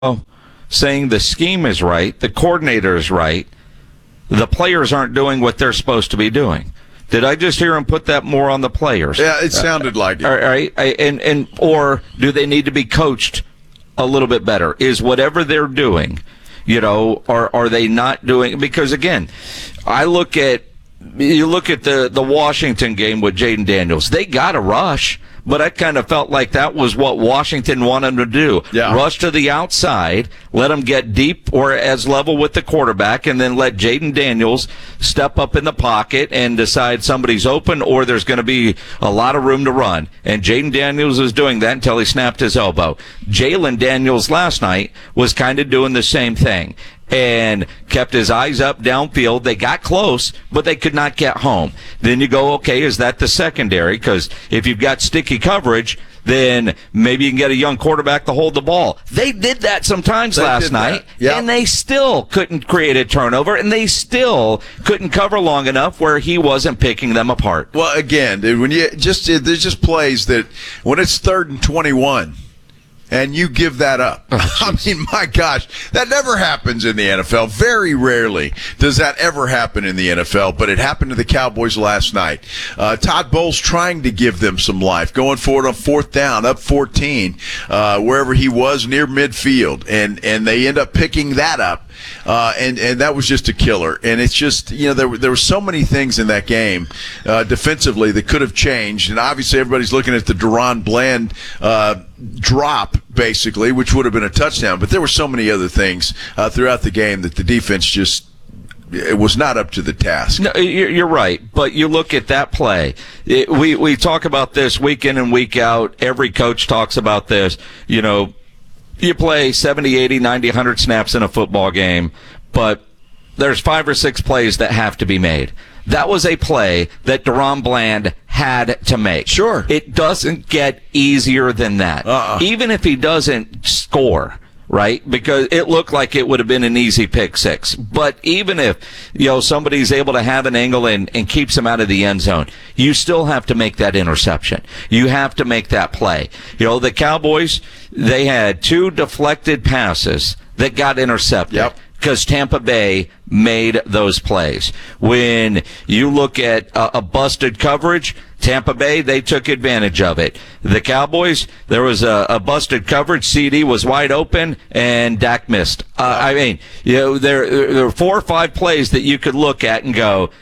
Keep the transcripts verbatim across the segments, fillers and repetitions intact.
saying the scheme is right, the coordinator is right, the players aren't doing what they're supposed to be doing. Did I just hear him put that more on the players? Yeah, it sounded like it. All right, and and or do they need to be coached a little bit better? Is whatever they're doing, you know, are are they not doing? Because again, I look at you look at the the Washington game with Jaden Daniels. They got a rush. But I kind of felt like that was what Washington wanted them to do. Yeah. Rush to the outside, let them get deep or as level with the quarterback, and then let Jaden Daniels step up in the pocket and decide somebody's open or there's going to be a lot of room to run. And Jaden Daniels was doing that until he snapped his elbow. Jalen Daniels last night was kind of doing the same thing and kept his eyes up downfield. They got close, but they could not get home. Then you go, okay, is that the secondary? Because if you've got sticky coverage, then maybe you can get a young quarterback to hold the ball. They did that sometimes They last did night, that. Yep. and they still couldn't create a turnover, and they still couldn't cover long enough where he wasn't picking them apart. Well, again, dude, when you just there's just plays that when it's third and twenty-one. And you give that up. Oh, I mean, my gosh, that never happens in the N F L. Very rarely does that ever happen in the N F L, but it happened to the Cowboys last night. Uh, Todd Bowles trying to give them some life, going forward on fourth down, up fourteen, uh, wherever he was near midfield, and, and they end up picking that up. Uh, and, and that was just a killer. And it's just, you know, there were, there were so many things in that game uh, defensively that could have changed. And obviously everybody's looking at the DaRon Bland uh, drop, basically, which would have been a touchdown. But there were so many other things uh, throughout the game that the defense just it was not up to the task. No, you're right, but you look at that play. It, we, we talk about this week in and week out. Every coach talks about this, you know. You play seventy, eighty, ninety, one hundred snaps in a football game, but there's five or six plays that have to be made. That was a play that DaRon Bland had to make. Sure. It doesn't get easier than that. Uh-uh. Even if he doesn't score, right? Because it looked like it would have been an easy pick six. But even if, you know, somebody's able to have an angle and, and keeps him out of the end zone, you still have to make that interception. You have to make that play. You know, the Cowboys, they had two deflected passes that got intercepted. Yep. Because Tampa Bay made those plays. When you look at a, a busted coverage, Tampa Bay, they took advantage of it. The Cowboys, there was a, a busted coverage. C D was wide open, and Dak missed. Uh, I mean, you know, there, there are four or five plays that you could look at and go,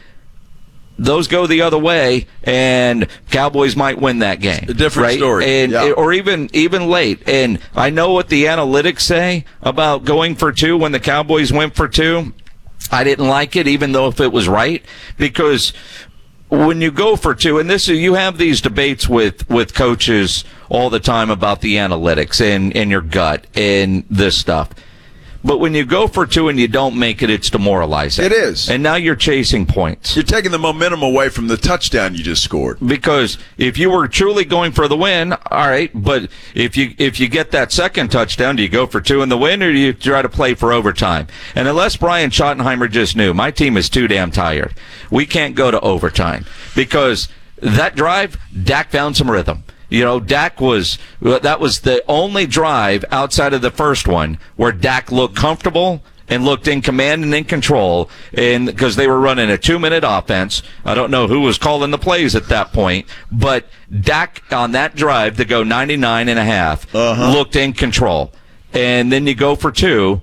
those go the other way, and Cowboys might win that game. A different right? story. And, yeah. Or even even late. And I know what the analytics say about going for two when the Cowboys went for two. I didn't like it, even though if it was right, because when you go for two, and this you have these debates with, with coaches all the time about the analytics and, and your gut and this stuff. But when you go for two and you don't make it, it's demoralizing. It is. And now you're chasing points. You're taking the momentum away from the touchdown you just scored. Because if you were truly going for the win, all right, but if you if you get that second touchdown, do you go for two in the win or do you try to play for overtime? And unless Brian Schottenheimer just knew, my team is too damn tired. We can't go to overtime. Because that drive, Dak found some rhythm. You know, Dak was, that was the only drive outside of the first one where Dak looked comfortable and looked in command and in control, and because they were running a two-minute offense. I don't know who was calling the plays at that point, but Dak on that drive to go ninety-nine and a half uh-huh. looked in control. And then you go for two,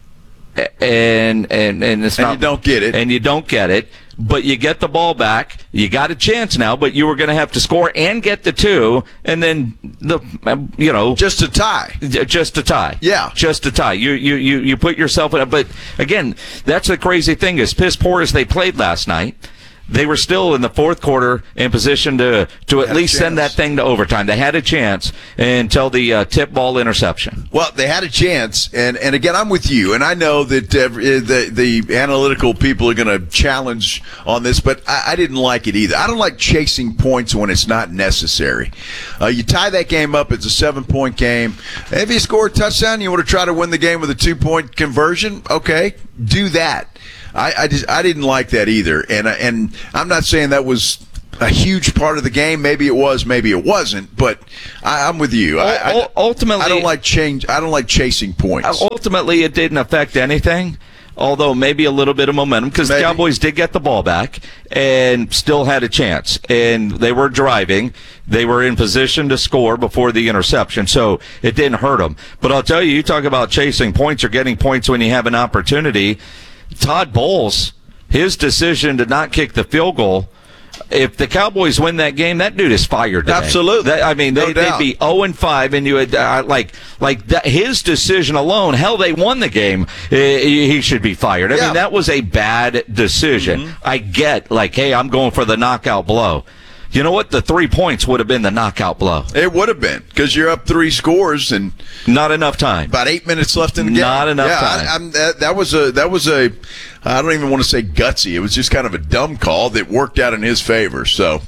and and and it's and not, you don't get it. And you don't get it. But you get the ball back. You got a chance now, but you were going to have to score and get the two, and then the you know just a tie, just a tie. Yeah, just a tie. You you you you put yourself in. A, but again, that's the crazy thing is piss poor as they played last night. They were still in the fourth quarter in position to to at least send that thing to overtime. They had a chance until the uh, tip ball interception. Well, they had a chance, and, and again, I'm with you, and I know that uh, the the analytical people are going to challenge on this, but I, I didn't like it either. I don't like chasing points when it's not necessary. Uh, you tie that game up, it's a seven-point game. If you score a touchdown, you want to try to win the game with a two-point conversion, okay, do that. I, I just I didn't like that either, and and I'm not saying that was a huge part of the game. Maybe it was, maybe it wasn't. But I, I'm with you. I, I, ultimately, I don't like change. I don't like chasing points. Ultimately, it didn't affect anything. Although maybe a little bit of momentum, because the Cowboys did get the ball back and still had a chance. And they were driving. They were in position to score before the interception, so it didn't hurt them. But I'll tell you, you talk about chasing points or getting points when you have an opportunity. Todd Bowles, his decision to not kick the field goal, if the Cowboys win that game, that dude is fired today. Absolutely. That, I mean, no they, doubt. they'd be oh and five, and you would, uh, like, like that, his decision alone, hell, they won the game. Uh, he should be fired. I yeah. mean, that was a bad decision. Mm-hmm. I get, like, hey, I'm going for the knockout blow. You know what? The three points would have been the knockout blow. It would have been, because you're up three scores and not enough time. About eight minutes left in the game. Not enough yeah, time. I, I'm, that, that was a that was a. I don't even want to say gutsy. It was just kind of a dumb call that worked out in his favor. So.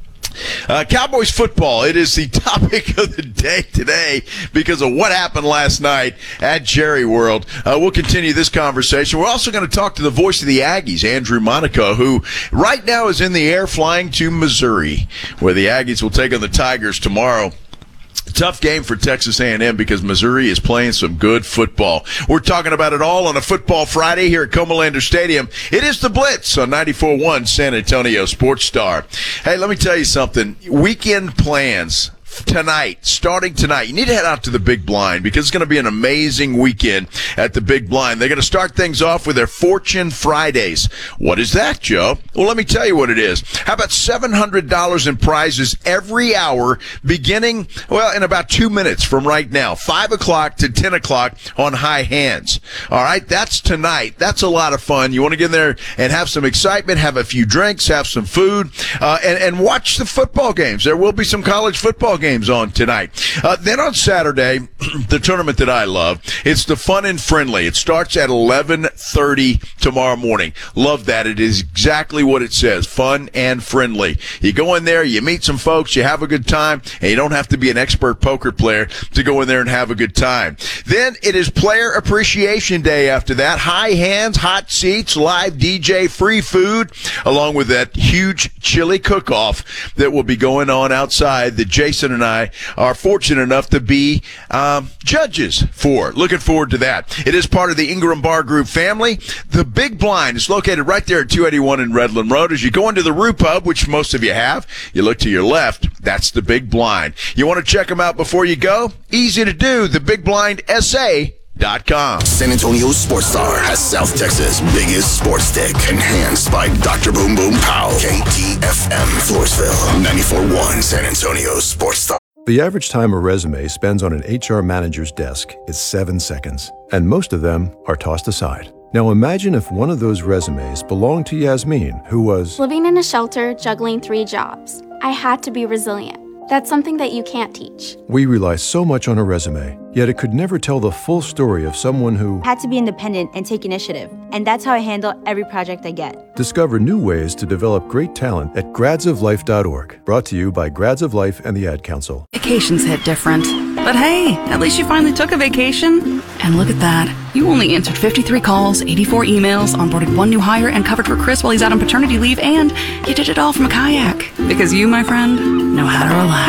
Uh, Cowboys football, it is the topic of the day today because of what happened last night at Jerry World. Uh, we'll continue this conversation. We're also going to talk to the voice of the Aggies, Andrew Monaco, who right now is in the air flying to Missouri, where the Aggies will take on the Tigers tomorrow. Tough game for Texas A and M because Missouri is playing some good football. We're talking about it all on a Football Friday here at Comalander Stadium. It is the Blitz on ninety-four point one San Antonio Sports Star. Hey, let me tell you something. Weekend plans tonight, starting tonight. You need to head out to the Big Blind because it's going to be an amazing weekend at the Big Blind. They're going to start things off with their Fortune Fridays. What is that, Joe? Well, let me tell you what it is. How about seven hundred dollars in prizes every hour beginning, well, in about two minutes from right now, five o'clock to ten o'clock on High Hands. All right, that's tonight. That's a lot of fun. You want to get in there and have some excitement, have a few drinks, have some food, uh, and, and watch the football games. There will be some college football games on tonight. Uh, then on Saturday, the tournament that I love, it's the Fun and Friendly. It starts at eleven thirty tomorrow morning. Love that. It is exactly what it says, fun and friendly. You go in there, you meet some folks, you have a good time, and you don't have to be an expert poker player to go in there and have a good time. Then it is Player Appreciation Day after that. High hands, hot seats, live D J, free food, along with that huge chili cook-off that will be going on outside that Jason and I are fortunate enough to be um, judges for. Looking forward to that. It is part of the Ingram Bar Group family. The Big Blind is located right there at two eighty-one in Redland Road. As you go into the Rue Pub, which most of you have, you look to your left, that's the Big Blind. You want to check them out before you go? Easy to do, the Big Blind S A dot com. San Antonio Sports Star has South Texas' biggest sports stick, enhanced by Doctor Boom Boom Pow. K T F M, Floresville, ninety-four point one San Antonio Sports Star. The average time a resume spends on an H R manager's desk is seven seconds, and most of them are tossed aside. Now imagine if one of those resumes belonged to Yasmin, who was living in a shelter, juggling three jobs. I had to be resilient. That's something that you can't teach. We rely so much on a resume, yet it could never tell the full story of someone who had to be independent and take initiative. And that's how I handle every project I get. Discover new ways to develop great talent at grads of life dot org. Brought to you by Grads of Life and the Ad Council. Vacations hit different. But hey, at least you finally took a vacation. And look at that. You only answered fifty-three calls, eighty-four emails, onboarded one new hire, and covered for Chris while he's out on paternity leave, and you did it all from a kayak. Because you, my friend, know how to relax.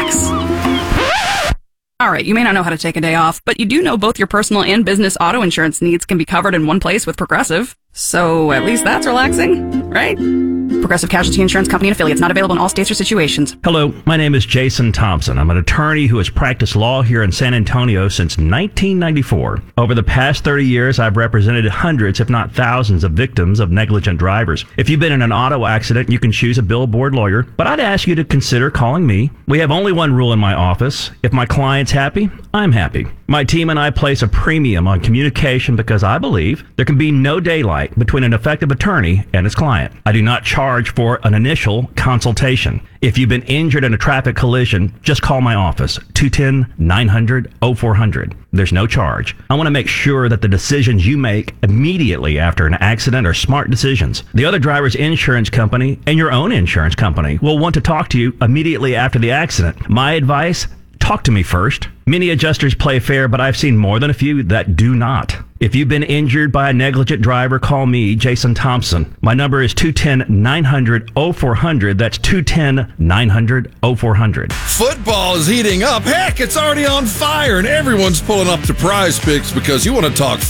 All right, you may not know how to take a day off, but you do know both your personal and business auto insurance needs can be covered in one place with Progressive. So at least that's relaxing, right? Progressive Casualty Insurance Company and affiliates, not available in all states or situations. Hello, my name is Jason Thompson. I'm an attorney who has practiced law here in San Antonio since nineteen ninety-four. Over the past thirty years, I've represented hundreds, if not thousands, of victims of negligent drivers. If you've been in an auto accident, you can choose a billboard lawyer, but I'd ask you to consider calling me. We have only one rule in my office. If my client's happy, I'm happy. My team and I place a premium on communication because I believe there can be no daylight between an effective attorney and his client. I do not charge for an initial consultation. If you've been injured in a traffic collision, just call my office, two one zero, nine hundred, oh four hundred. There's no charge. I want to make sure that the decisions you make immediately after an accident are smart decisions. The other driver's insurance company and your own insurance company will want to talk to you immediately after the accident. My advice, talk to me first. Many adjusters play fair, but I've seen more than a few that do not. If you've been injured by a negligent driver, call me, Jason Thompson. My number is two one zero, nine hundred, oh four hundred. That's two one zero, nine hundred, oh four hundred. Football is heating up. Heck, it's already on fire, and everyone's pulling up to Prize Picks because you want to talk